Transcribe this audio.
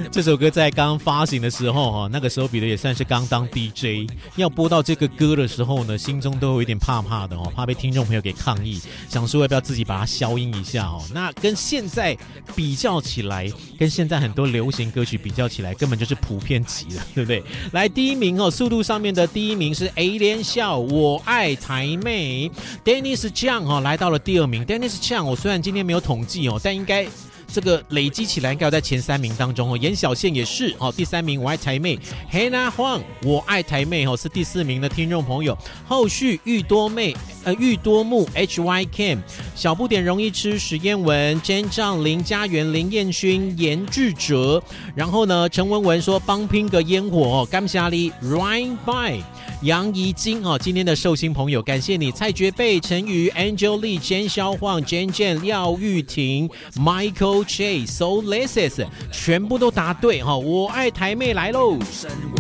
这首歌在刚发行的时候那个时候彼得也算是刚当 DJ， 要播到这个歌的时候呢，心中都有一点怕怕的怕被听众朋友给抗议，想说要不要自己把它消音一下那跟现在比较起来，跟现在很多流行歌曲比较起来，根本就是普遍级了，对不对？来，第一名速度上面的第一名是 A 连笑我爱台妹 Dennis Chiang 来到了第二名。 Dennis Chiang 我虽然今天没有统计但应该这个累积起来应该有在前3名当中严小宪也是第3名我爱台妹 Hannah Huang 我爱台妹是第4名的听众朋友。后续玉多木 HY Cam 小不点容易吃史燕文 Jen 丈林家园林彦勋严志哲，然后呢陈文文说帮拼个烟火感谢你 Ryan By 杨怡晶今天的寿星朋友感谢你。蔡觉贝陈宇 Angel Lee 简小晃 Jen 廖玉婷 Michael J So Lesis 全部都答对我爱台妹来喽。